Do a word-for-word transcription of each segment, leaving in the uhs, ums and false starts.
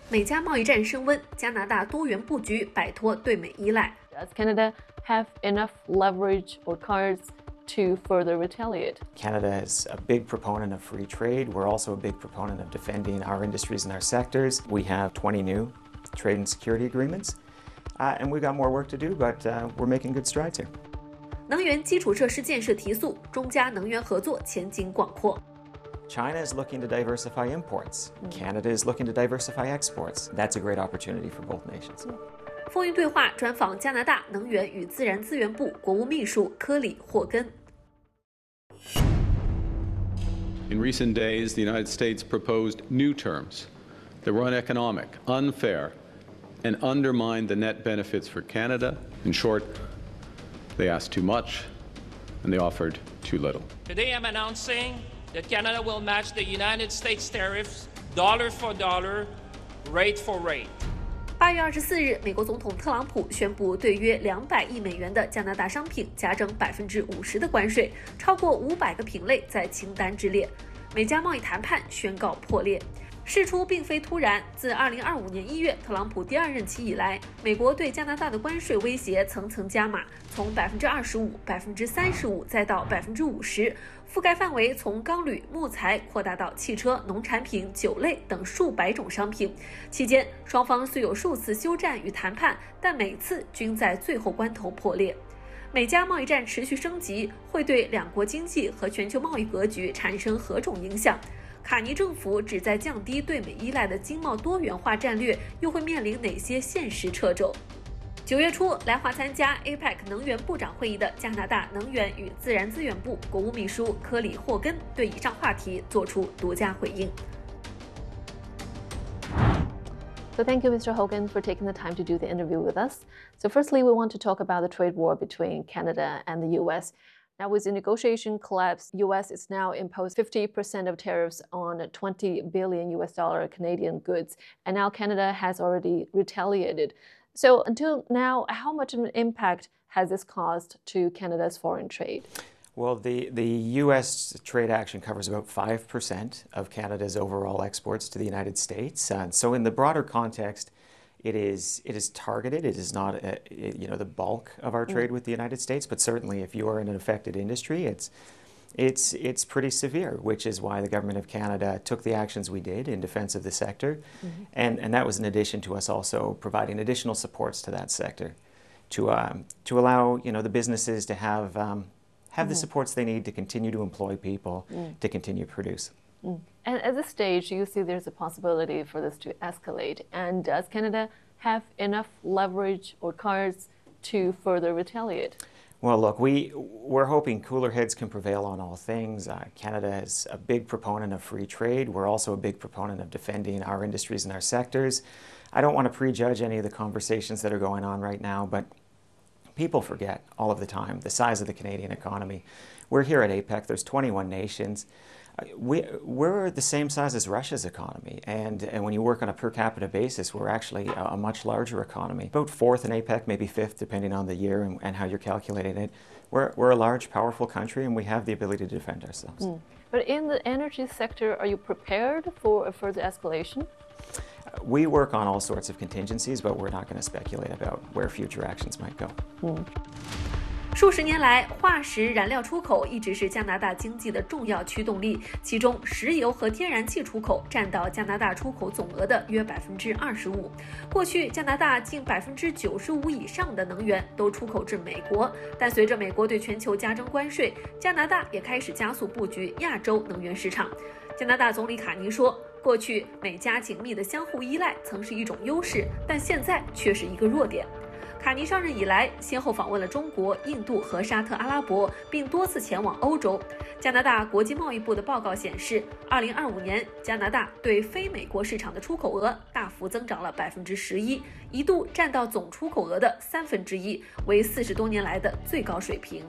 美加贸易战升温，加拿大多元布局，摆脱对美依赖。 Does Canada have enough leverage or cards to further retaliate? Canada is a big proponent of free trade. We're also a big proponent of defending our industries and our sectors. We have twenty new trade and security agreements, uh, and we've got more work to do, but uh, we're making good strides here. 能源基础设施建设提速，中加能源合作前景广阔。 China is looking to diversify imports. Canada is looking to diversify exports. That's a great opportunity for both nations. 风云对话专访加拿大能源与自然资源部国务秘书科里霍根。 In recent days, the United States proposed new terms that were uneconomic, unfair, and undermined the net benefits for Canada. In short, they asked too much, and they offered too little. Today I'm announcing that Canada will match the United States tariffs dollar for dollar, rate for rate. 八月二十四日，美国总统特朗普宣布对约两百亿美元的加拿大商品加征百分之五十的关税，超过五百个品类在清单之列。美加贸易谈判宣告破裂。事出并非突然，自二零二五年一月特朗普第二任期以来，美国对加拿大的关税威胁层层加码，从百分之二十五、百分之三十五，再到百分之五十，覆盖范围从钢铝、木材扩大到汽车、农产品、酒类等数百种商品。期间，双方虽有数次休战与谈判，但每次均在最后关头破裂。美加贸易战持续升级，会对两国经济和全球贸易格局产生何种影响？卡尼政府旨在降低对美依赖的经贸多元化战略又会面临哪些现实掣肘？九月初来华参加 A P E C 能源部长会议的加拿大能源与自然资源部国务秘书科里霍根对以上话题做出独家回应。 So thank you, Mister Hogan, for taking the time to do the interview with us. So firstly, we want to talk about the trade war between Canada and the U S. Now, with the negotiation collapse, U S is now imposed fifty percent of tariffs on twenty billion U S dollar Canadian goods, and now Canada has already retaliated. So until now, how much of an impact has this caused to Canada's foreign trade? Well, the, the U S trade action covers about five percent of Canada's overall exports to the United States. Uh, so in the broader context, It is it is targeted. It is not a, you know the bulk of our trade with the United States, but certainly if you are in an affected industry, it's it's it's pretty severe. Which is why the government of Canada took the actions we did in defense of the sector, mm-hmm. and and that was in addition to us also providing additional supports to that sector, to um, to allow you know the businesses to have um, have mm-hmm. the supports they need to continue to employ people, mm. to continue to produce. Mm. And at this stage, you see there's a possibility for this to escalate. And does Canada have enough leverage or cards to further retaliate? Well, look, we, we're hoping cooler heads can prevail on all things. Uh, Canada is a big proponent of free trade. We're also a big proponent of defending our industries and our sectors. I don't want to prejudge any of the conversations that are going on right now, but people forget all of the time the size of the Canadian economy. We're here at A P E C. There's twenty-one nations. We, we're the same size as Russia's economy, and, and when you work on a per capita basis, we're actually a, a much larger economy. About fourth in A P E C, maybe fifth, depending on the year and, and how you're calculating it. We're, we're a large, powerful country, and we have the ability to defend ourselves. Mm. But in the energy sector, are you prepared for a further escalation? We work on all sorts of contingencies, but we're not going to speculate about where future actions might go. Mm. 数十年来，化石燃料出口一直是加拿大经济的重要驱动力，其中石油和天然气出口占到加拿大出口总额的约百分之二十五。过去，加拿大近百分之九十五以上的能源都出口至美国，但随着美国对全球加征关税，加拿大也开始加速布局亚洲能源市场。加拿大总理卡尼说，过去美加紧密的相互依赖曾是一种优势，但现在却是一个弱点。卡尼上任以来，先后访问了中国、印度和沙特阿拉伯，并多次前往欧洲。加拿大国际贸易部的报告显示，二零二五年加拿大对非美国市场的出口额大幅增长了百分之十一，一度占到总出口额的三分之一，为四十多年来的最高水平。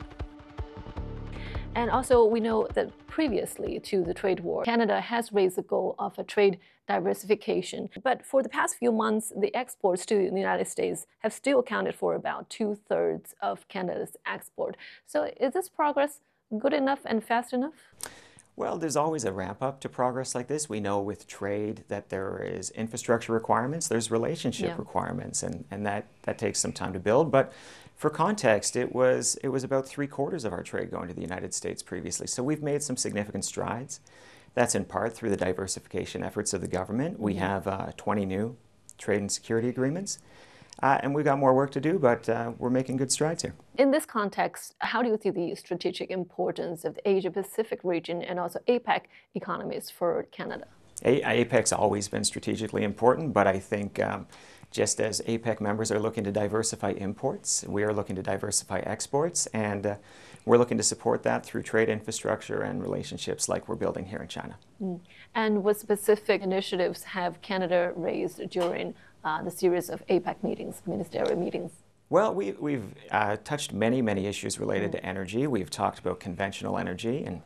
And also, we know that previously to the trade war, Canada has raised the goal of a trade diversification. But for the past few months, the exports to the United States have still accounted for about two-thirds of Canada's export. So is this progress good enough and fast enough? Well, there's always a ramp up to progress like this. We know with trade that there is infrastructure requirements, there's relationship Yeah. requirements, and, and that, that takes some time to build. But for context, it was, it was about three quarters of our trade going to the United States previously. So we've made some significant strides. That's in part through the diversification efforts of the government. We have uh, twenty new trade and security agreements. Uh, and we've got more work to do, but uh, we're making good strides here. In this context, how do you see the strategic importance of the Asia-Pacific region and also APEC economies for Canada? A- APEC's always been strategically important, but I think um, just as APEC members are looking to diversify imports, we are looking to diversify exports, and uh, we're looking to support that through trade infrastructure and relationships like we're building here in China. Mm. And what specific initiatives have Canada raised during uh, the series of APEC meetings, ministerial meetings? Well, we, we've uh, touched many, many issues related mm. to energy. We've talked about conventional energy, and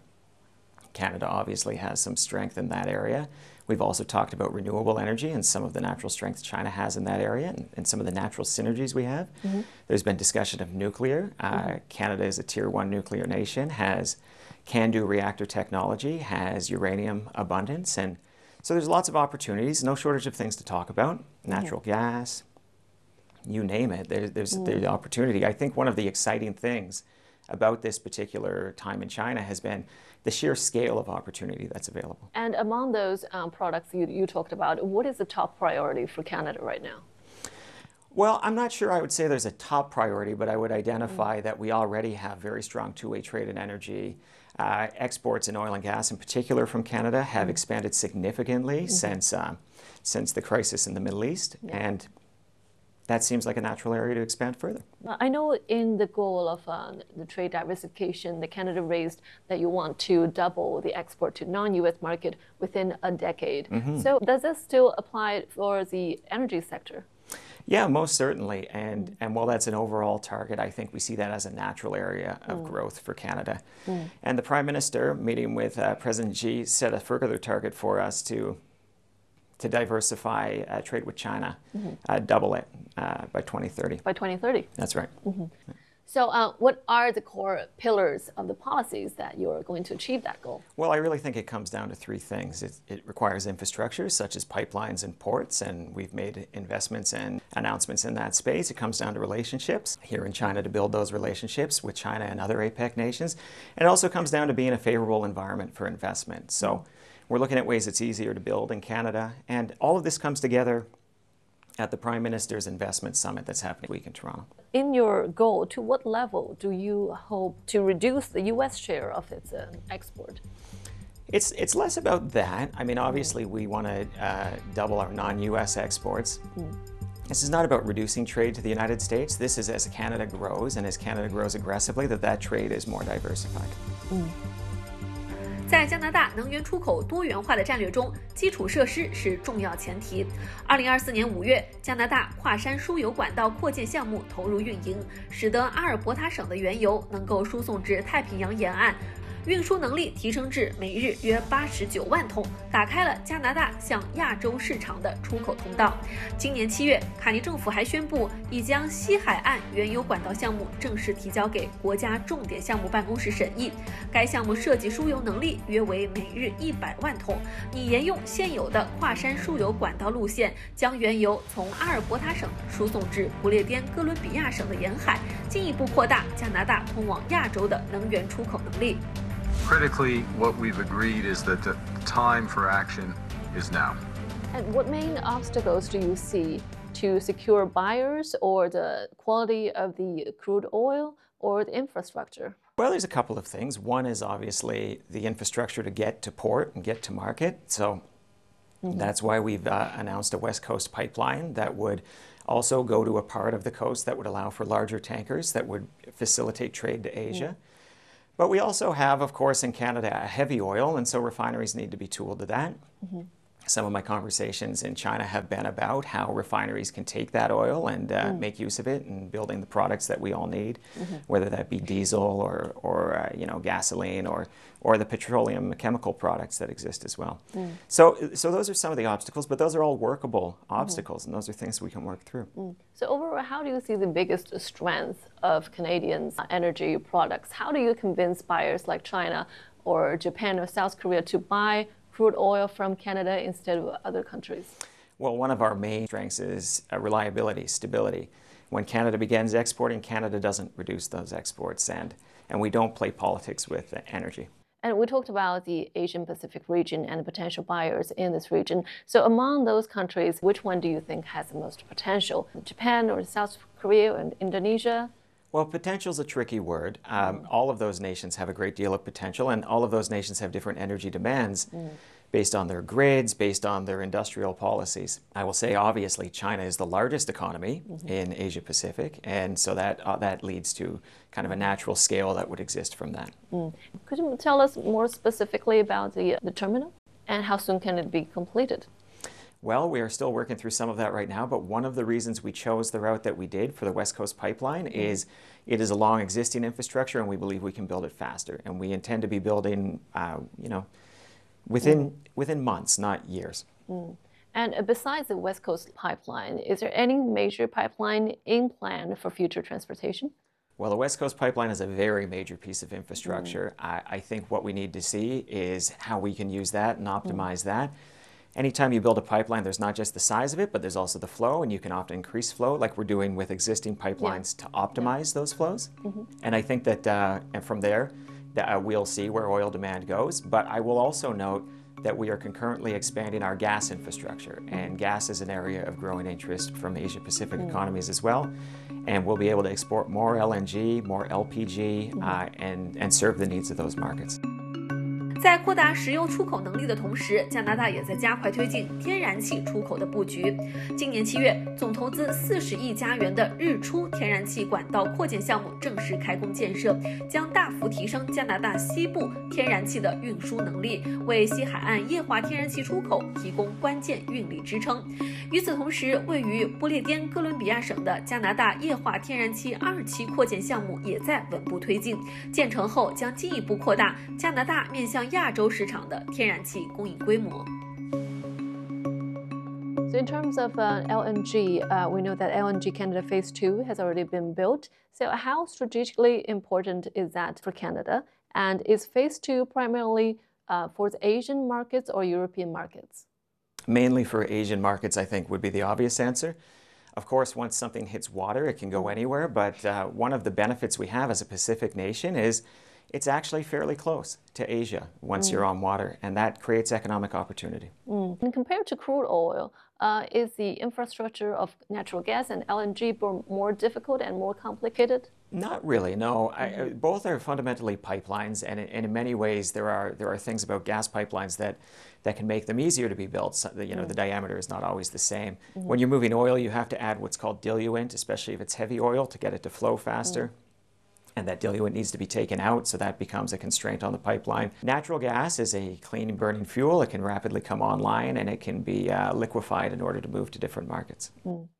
Canada obviously has some strength in that area. We've also talked about renewable energy and some of the natural strengths China has in that area, and, and some of the natural synergies we have. Mm-hmm. There's been discussion of nuclear. Uh, mm-hmm. Canada is a tier one nuclear nation, has can-do reactor technology, has uranium abundance, and so there's lots of opportunities, no shortage of things to talk about. Natural mm-hmm. gas, you name it, there, there's, mm-hmm. there's opportunity. I think one of the exciting things about this particular time in China has been the sheer scale of opportunity that's available. And among those um, products you, you talked about, what is the top priority for Canada right now? Well, I'm not sure I would say there's a top priority, but I would identify mm. that we already have very strong two-way trade in energy. Uh, exports in oil and gas in particular from Canada have mm. expanded significantly mm-hmm. since, uh, since the crisis in the Middle East. Yeah. And that seems like a natural area to expand further. I know in the goal of uh, the trade diversification that Canada raised that you want to double the export to non-U S market within a decade. Mm-hmm. So does this still apply for the energy sector? Yeah, most certainly. And, mm. and while that's an overall target, I think we see that as a natural area of mm. growth for Canada. Mm. And the Prime Minister, meeting with uh, President Xi, set a further target for us to to diversify uh, trade with China, mm-hmm. uh, double it uh, by twenty thirty. By twenty thirty? That's right. Mm-hmm. So uh, what are the core pillars of the policies that you're going to achieve that goal? Well, I really think it comes down to three things. It, it requires infrastructure, such as pipelines and ports, and we've made investments and announcements in that space. It comes down to relationships here in China to build those relationships with China and other APEC nations. And it also comes down to being a favorable environment for investment. So we're looking at ways it's easier to build in Canada, and all of this comes together at the Prime Minister's Investment Summit that's happening this week in Toronto. In your goal, to what level do you hope to reduce the U S share of its uh, export? It's, it's less about that. I mean, obviously, we want to uh, double our non-U S exports. Mm. This is not about reducing trade to the United States. This is as Canada grows, and as Canada grows aggressively, that that trade is more diversified. Mm. 在加拿大能源出口多元化的战略中，基础设施是重要前提。二零二四年五月，加拿大跨山输油管道扩建项目投入运营，使得阿尔伯塔省的原油能够输送至太平洋沿岸。运输能力提升至每日约八十九万桶，打开了加拿大向亚洲市场的出口通道。今年七月，卡尼政府还宣布已将西海岸原油管道项目正式提交给国家重点项目办公室审议。该项目设计输油能力约为每日一百万桶，拟沿用现有的跨山输油管道路线，将原油从阿尔伯塔省输送至不列颠哥伦比亚省的沿海，进一步扩大加拿大通往亚洲的能源出口能力。 Critically, what we've agreed is that the time for action is now. And what main obstacles do you see to secure buyers, or the quality of the crude oil, or the infrastructure? Well, there's a couple of things. One is obviously the infrastructure to get to port and get to market. So mm-hmm. that's why we've uh, announced a West Coast pipeline that would also go to a part of the coast that would allow for larger tankers that would facilitate trade to Asia. Mm-hmm. But we also have, of course, in Canada, heavy oil, and so refineries need to be tooled to that. Mm-hmm. Some of my conversations in China have been about how refineries can take that oil and uh, mm. make use of it in building the products that we all need, mm-hmm. whether that be diesel or, or uh, you know, gasoline or, or the petroleum chemical products that exist as well. Mm. So, so those are some of the obstacles, but those are all workable obstacles, mm-hmm. and those are things we can work through. Mm. So overall, how do you see the biggest strength of Canadians' energy products? How do you convince buyers like China or Japan or South Korea to buy crude oil from Canada instead of other countries? Well, one of our main strengths is uh, reliability, stability. When Canada begins exporting, Canada doesn't reduce those exports, and, and we don't play politics with uh, energy. And we talked about the Asian Pacific region and the potential buyers in this region. So among those countries, which one do you think has the most potential? Japan or South Korea or Indonesia? Well, potential is a tricky word. Um, mm. All of those nations have a great deal of potential, and all of those nations have different energy demands mm. based on their grids, based on their industrial policies. I will say, obviously, China is the largest economy mm-hmm. in Asia Pacific, and so that uh, that leads to kind of a natural scale that would exist from that. Mm. Could you tell us more specifically about the, the terminal, and how soon can it be completed? Well, we are still working through some of that right now, but one of the reasons we chose the route that we did for the West Coast Pipeline mm-hmm. is it is along existing infrastructure, and we believe we can build it faster. And we intend to be building, uh, you know, within mm. within months, not years. Mm. And besides the West Coast Pipeline, is there any major pipeline in plan for future transportation? Well, the West Coast Pipeline is a very major piece of infrastructure. Mm. I, I think what we need to see is how we can use that and optimize mm. that. Anytime you build a pipeline, there's not just the size of it, but there's also the flow, and you can often increase flow, like we're doing with existing pipelines, yeah. to optimize yeah. those flows. Mm-hmm. And I think that, uh, and from there, that, uh, we'll see where oil demand goes. But I will also note that we are concurrently expanding our gas infrastructure, and gas is an area of growing interest from Asia-Pacific mm. economies as well. And we'll be able to export more L N G, more L P G, mm. uh, and, and serve the needs of those markets. 在扩大石油出口能力的同时，加拿大也在加快推进天然气出口的布局。今年七月，总投资四十亿加元的日出天然气管道扩建项目正式开工建设，将大幅提升加拿大西部天然气的运输能力，为西海岸液化天然气出口提供关键运力支撑。与此同时，位于不列颠哥伦比亚省的加拿大液化天然气二期扩建项目也在稳步推进，建成后将进一步扩大加拿大面向亚洲市场的天然气供应规模。 So in terms of uh, L N G, uh, we know that L N G Canada Phase two has already been built. So how strategically important is that for Canada? And is Phase two primarily uh, for the Asian markets or European markets? Mainly for Asian markets, I think, would be the obvious answer. Of course, once something hits water, it can go anywhere. But uh, one of the benefits we have as a Pacific nation is it's actually fairly close to Asia once mm. you're on water, and that creates economic opportunity. Mm. And compared to crude oil, uh, is the infrastructure of natural gas and L N G more difficult and more complicated? Not really, no. Mm-hmm. I, both are fundamentally pipelines, and in, and in many ways there are there are things about gas pipelines that that can make them easier to be built. So, you know, mm. the diameter is not always the same. Mm-hmm. When you're moving oil, you have to add what's called diluent, especially if it's heavy oil, to get it to flow faster. Mm. And that diluent needs to be taken out, so that becomes a constraint on the pipeline. Natural gas is a clean burning fuel. It can rapidly come online, and it can be uh, liquefied in order to move to different markets. Mm.